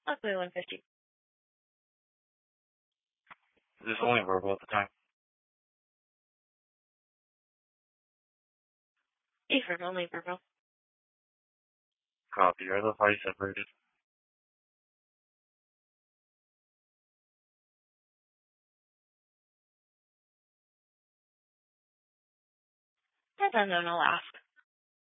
Luckily 150. Is this only verbal at the time? Affirm, only verbal. Copy. Are the parties separated? That's unknown, I'll ask.